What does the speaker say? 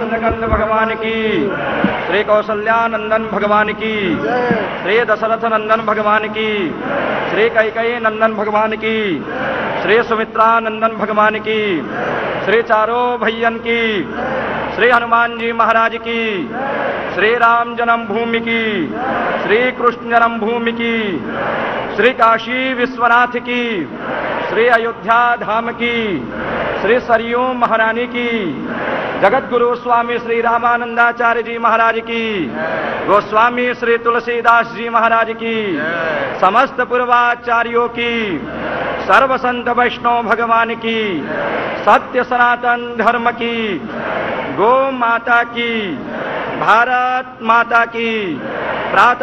कंद भगवान की, श्री कौसल्यानंदन भगवान की, श्री दशरथ नंदन भगवान की, श्री कैकेयी नंदन भगवान की, श्री सुमित्रा नंदन भगवान की, श्री चारों भैयन की, श्री हनुमान जी महाराज की, श्री राम जन्मभूमि की, श्री कृष्ण जन्मभूमि की, श्री काशी विश्वनाथ की, श्री अयोध्या धाम की, श्री सरयू महारानी की, जगत गुरु स्वामी श्री रामानंदाचार्य जी महाराज की, गोस्वामी श्री तुलसीदास जी महाराज की, समस्त पूर्वाचार्यों की, सर्व संत वैष्णव भगवान की, सत्य सनातन धर्म की, गो माता की, भारत माता की, प्रातः